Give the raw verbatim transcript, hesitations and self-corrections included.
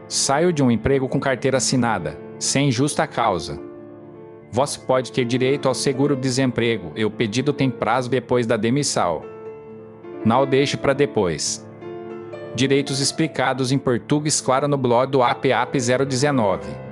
Saio de um emprego com carteira assinada, sem justa causa. Você pode ter direito ao seguro-desemprego e o pedido tem prazo depois da demissão. Não deixe para depois. Direitos explicados em português claro no blog do A P A P zero dezenove.